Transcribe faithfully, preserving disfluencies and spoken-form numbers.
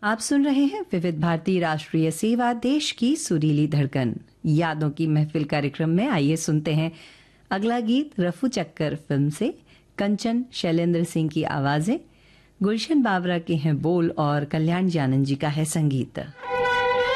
आप सुन रहे हैं विविध भारती राष्ट्रीय सेवा, देश की सुरीली धड़कन। यादों की महफिल कार्यक्रम में आइए सुनते हैं अगला गीत रफू चक्कर फिल्म से। कंचन शैलेंद्र सिंह की आवाजें, गुलशन बाबरा के हैं बोल और कल्याण जानन जी का है संगीत।